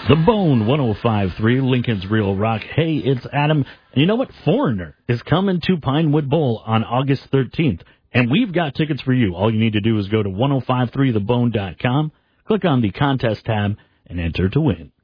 The Bone 105.3, Lincoln's Real Rock. Hey, it's Adam. And you know what? Foreigner is coming to Pinewood Bowl on August 13th. And we've got tickets for you. All you need to do is go to 1053thebone.com, click on the contest tab, and enter to win.